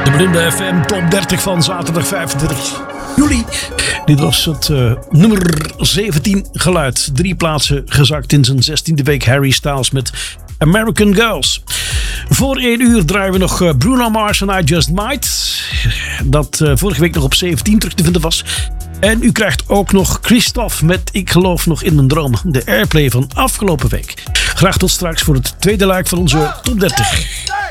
De Blinde FM Top 30 van zaterdag 25 juli. Dit was het nummer 17 geluid. 3 plaatsen gezakt in zijn 16e week. Harry Styles met American Girls. Voor 1 uur draaien we nog Bruno Mars en I Just Might. Dat vorige week nog op 17 terug te vinden was. En u krijgt ook nog Christophe met Ik geloof nog in mijn droom. De airplay van afgelopen week. Graag tot straks voor het tweede luik van onze Top 30.